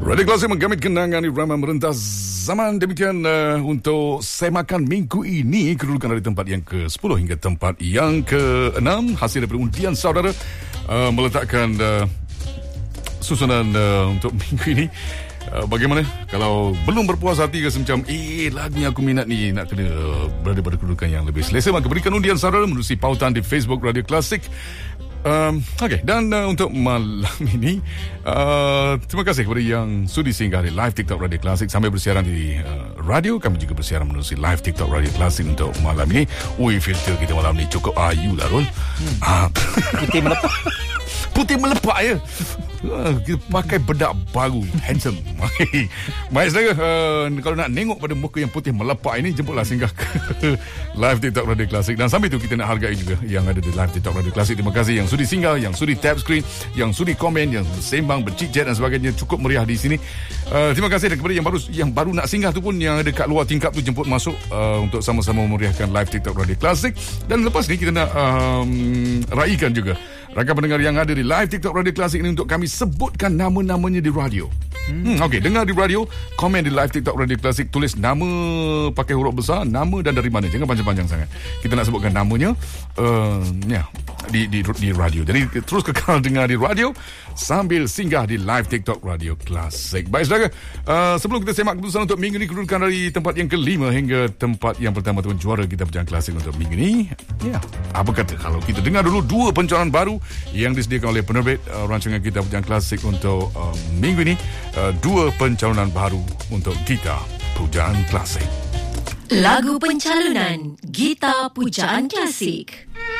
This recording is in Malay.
Radio Klasik menggamit kenangan irama merentas zaman. Demikian untuk semakan minggu ini, kedudukan dari tempat yang ke-10 hingga tempat yang ke-6 hasil daripada undian saudara meletakkan susunan untuk minggu ini. Bagaimana kalau belum berpuas hati rasa macam lagu yang aku minat ni nak kena berada pada kedudukan yang lebih selesa, maka berikan undian saudara menerusi pautan di Facebook Radio Klasik. Okey, dan untuk malam ini terima kasih kepada yang sudi singgah di live TikTok Radio Klasik sambil bersiaran di radio. Kami juga bersiaran menerusi live TikTok Radio Klasik untuk malam ini. Ui, filter kita malam ni cukup ayu lah, Rol. Putih melepak. Putih melepak ya. Kita pakai bedak baru, handsome. Baik saudara, kalau nak nengok pada muka yang putih melepak ini, jemputlah singgah ke live TikTok Radio Klasik. Dan sambil itu kita nak hargai juga yang ada di live TikTok Radio Klasik. Terima kasih yang sudi singgah, yang sudi tap screen, yang sudi komen, yang bersembang, bercik-chat dan sebagainya. Cukup meriah di sini. Terima kasih dan kepada yang baru nak singgah tu pun, yang ada kat luar tingkap tu, jemput masuk untuk sama-sama memeriahkan live TikTok Radio Klasik. Dan lepas ni kita nak raikan juga rakan pendengar yang ada di live TikTok Radio Klasik ini untuk kami sebutkan nama-namanya di radio. Okey, dengar di radio, komen di live TikTok Radio Klasik, tulis nama pakai huruf besar, nama dan dari mana. Jangan panjang-panjang sangat. Kita nak sebutkan namanya di radio. Jadi terus kekal dengar di radio sambil singgah di live TikTok Radio Klasik. Baik saudara, sebelum kita semak keputusan untuk minggu ini, kedudukan dari tempat yang ke-5 hingga tempat yang pertama tuan juara kita berjalan klasik untuk minggu ini. Apa kata kalau kita dengar dulu dua pencalonan baru yang disediakan oleh penerbit rancangan kita berjalan klasik untuk minggu ini. Dua pencalonan baru untuk Gita Pujaan Klasik. Lagu pencalonan Gita Pujaan Klasik.